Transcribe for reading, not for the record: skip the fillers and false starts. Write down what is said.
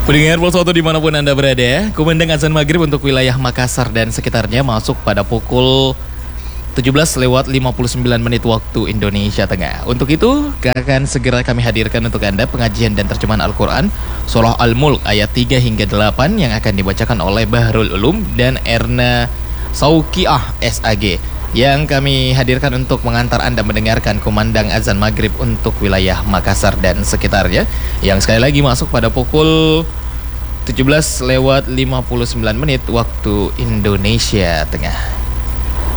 Pendengar Pulsa dimanapun Anda berada, kumandang azan maghrib untuk wilayah Makassar dan sekitarnya masuk pada pukul 17:59 waktu Indonesia Tengah. Untuk itu, akan segera kami hadirkan untuk Anda pengajian dan terjemahan Al-Quran Surah Al-Mulk ayat 3 hingga 8 yang akan dibacakan oleh Bahrul Ulum dan Erna Saukiah SAG, yang kami hadirkan untuk mengantar Anda mendengarkan kumandang azan maghrib untuk wilayah Makassar dan sekitarnya, yang sekali lagi masuk pada pukul 17:59 waktu Indonesia Tengah.